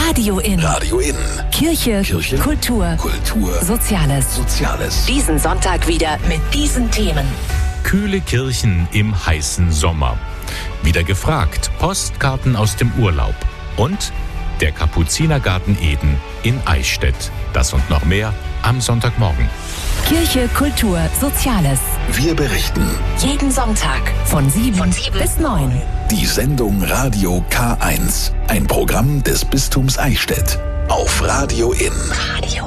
Radio In. Radio In. Kirche, Kultur, Soziales. Diesen Sonntag wieder mit diesen Themen. Kühle Kirchen im heißen Sommer. Wieder gefragt, Postkarten aus dem Urlaub. Und der Kapuzinergarten Eden in Eichstätt. Das und noch mehr am Sonntagmorgen. Kirche, Kultur, Soziales. Wir berichten. Jeden Sonntag von 7 bis 9. Die Sendung Radio K1. Ein Programm des Bistums Eichstätt. Auf Radio In.